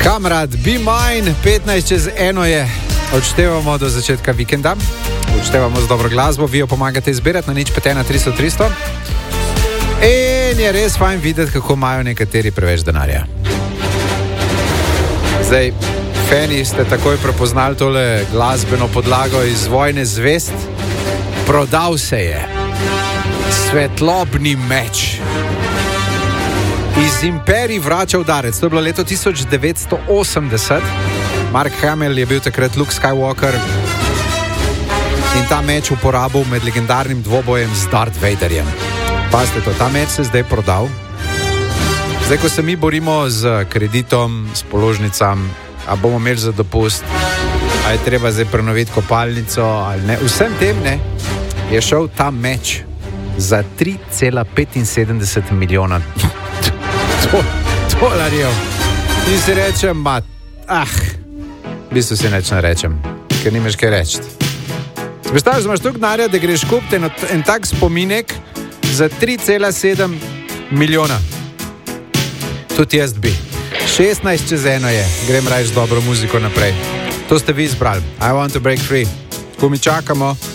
Kamrad, be mine, 15:01 je. Odštevamo do začetka vikenda. Odštevamo z dobro glasbo, vi jo pomagate izbirati na 051 300 300. In je res fajn videti, kako imajo nekateri preveč denarja. Zdaj, fani ste takoj prepoznali tole glasbeno podlago iz Vojne zvezd. Prodal se je Svetlobni meč. Iz imperij vrača udarec. To je bilo leto 1980. Mark Hamill je bil takrat Luke Skywalker in ta meč uporabil med legendarnim dvobojem z Darth Vaderjem. Pazite to, ta meč se zdaj prodal. Zdaj, ko se mi borimo z kreditom, s položnicam, a bomo imeli za dopust, a je treba zdaj prenoviti kopalnico ali ne, vsem tem ne, je šel ta meč za 3,75 milijona dolarjev. In si rečem, v bistvu si neč ne rečem, ker nimaš kaj reči. Predstavljaš, da imaš toliko denarja, da greš kupiti en tak spominek za 3,7 milijona. Tudi jaz bi. 16:01 je, grem raje z dobro muziko naprej. To ste vi izbrali. I want to break free. Ko mi čakamo,